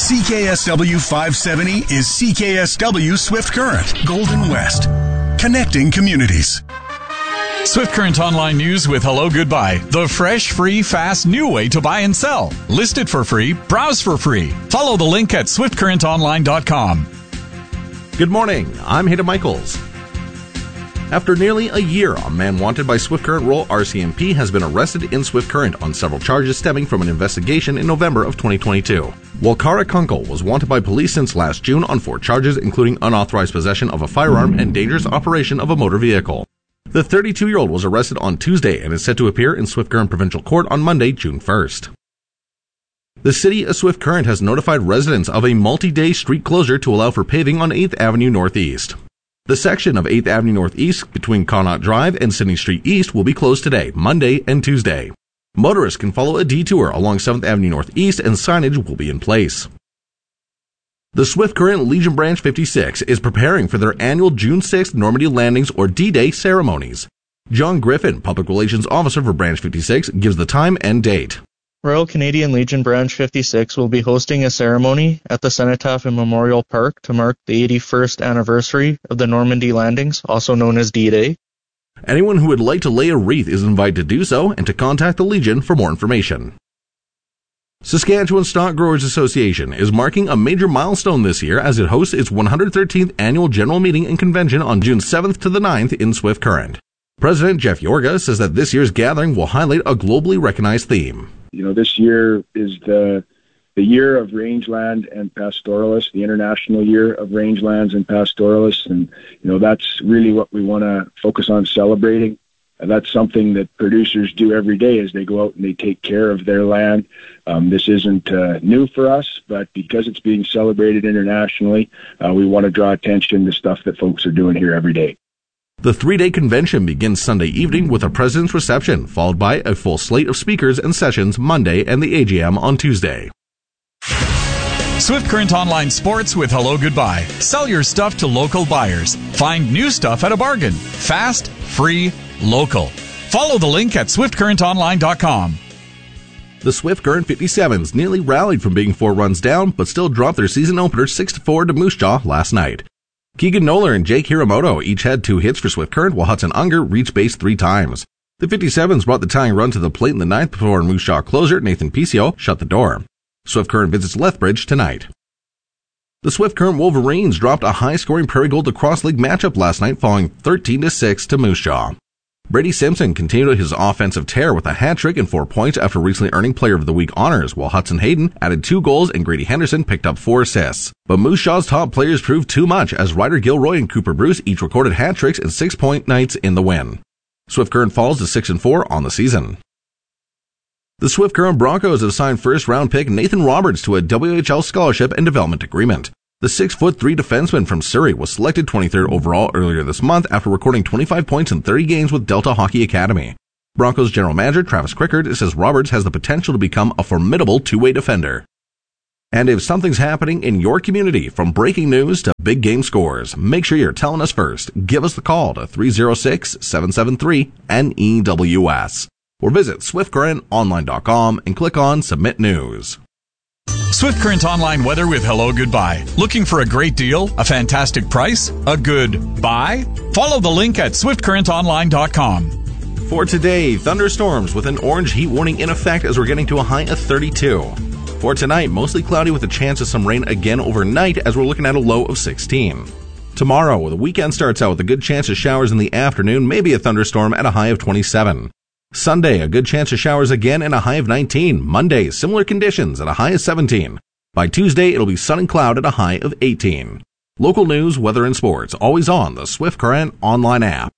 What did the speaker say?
CKSW 570 is CKSW Swift Current, Golden West. Connecting communities. Swift Current Online News with Hello Goodbye. The fresh, free, fast, new way to buy and sell. List it for free. Browse for free. Follow the link at swiftcurrentonline.com. Good morning. I'm Hayden Michaels. After nearly a year, a man wanted by Swift Current Rural RCMP has been arrested in Swift Current on several charges stemming from an investigation in November of 2022. Walkara Kunkel was wanted by police since last June on 4 charges, including unauthorized possession of a firearm and dangerous operation of a motor vehicle. The 32-year-old was arrested on Tuesday and is set to appear in Swift Current Provincial Court on Monday, June 1st. The City of Swift Current has notified residents of a multi-day street closure to allow for paving on 8th Avenue Northeast. The section of 8th Avenue Northeast between Connaught Drive and Sydney Street East will be closed today, Monday and Tuesday. Motorists can follow a detour along 7th Avenue Northeast and signage will be in place. The Swift Current Legion Branch 56 is preparing for their annual June 6th Normandy Landings or D-Day ceremonies. John Griffin, Public Relations Officer for Branch 56, gives the time and date. Royal Canadian Legion Branch 56 will be hosting a ceremony at the Cenotaph and Memorial Park to mark the 81st anniversary of the Normandy Landings, also known as D-Day. Anyone who would like to lay a wreath is invited to do so and to contact the Legion for more information. Saskatchewan Stock Growers Association is marking a major milestone this year as it hosts its 113th annual general meeting and convention on June 7th to the 9th in Swift Current. President Jeff Yorga says that this year's gathering will highlight a globally recognized theme. This year is the year of rangeland and pastoralists, the International Year of Rangelands and Pastoralists, and that's really what we want to focus on celebrating. And that's something that producers do every day as they go out and they take care of their land. This isn't new for us, but because it's being celebrated internationally, we want to draw attention to stuff that folks are doing here every day. The 3-day convention begins Sunday evening with a president's reception, followed by a full slate of speakers and sessions Monday and the AGM on Tuesday. Swift Current Online Sports with Hello Goodbye. Sell your stuff to local buyers. Find new stuff at a bargain. Fast, free, local. Follow the link at swiftcurrentonline.com. The Swift Current 57s nearly rallied from being 4 runs down, but still dropped their season opener 6-4 to Moose Jaw last night. Keegan Noller and Jake Hiramoto each had 2 hits for Swift Current, while Hudson Unger reached base 3 times. The 57s brought the tying run to the plate in the 9th before Moose Jaw closer Nathan Picio shut the door. Swift Current visits Lethbridge tonight. The Swift Current Wolverines dropped a high-scoring Prairie Gold Lacrosse League matchup last night, falling 13-6 to Moose Jaw. Brady Simpson continued his offensive tear with a hat-trick and 4 points after recently earning Player of the Week honors, while Hudson Hayden added 2 goals and Grady Henderson picked up 4 assists. But Moose Jaw's top players proved too much as Ryder Gilroy and Cooper Bruce each recorded hat-tricks and 6-point nights in the win. Swift Current falls to 6-4 on the season. The Swift Current Broncos have signed first-round pick Nathan Roberts to a WHL scholarship and development agreement. The 6'3" defenseman from Surrey was selected 23rd overall earlier this month after recording 25 points in 30 games with Delta Hockey Academy. Broncos general manager Travis Crickard says Roberts has the potential to become a formidable two-way defender. And if something's happening in your community, from breaking news to big game scores, make sure you're telling us first. Give us the call to 306-773-NEWS. Or visit swiftcurrentonline.com and click on Submit News. Swift Current Online weather with Hello Goodbye. Looking for a great deal? A fantastic price? A good buy? Follow the link at swiftcurrentonline.com. For today, thunderstorms with an orange heat warning in effect as we're getting to a high of 32. For tonight, mostly cloudy with a chance of some rain again overnight as we're looking at a low of 16. Tomorrow, the weekend starts out with a good chance of showers in the afternoon, maybe a thunderstorm at a high of 27. Sunday, a good chance of showers again and a high of 19. Monday, similar conditions at a high of 17. By Tuesday, it'll be sun and cloud at a high of 18. Local news, weather, and sports, always on the Swift Current online app.